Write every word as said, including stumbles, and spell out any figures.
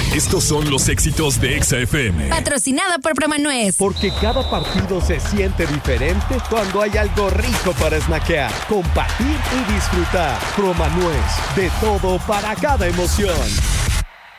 Estos son los éxitos de Exa F M. Patrocinada por Promanuez. Porque cada partido se siente diferente cuando hay algo rico para snackear, compartir y disfrutar. Promanuez, de todo para cada emoción.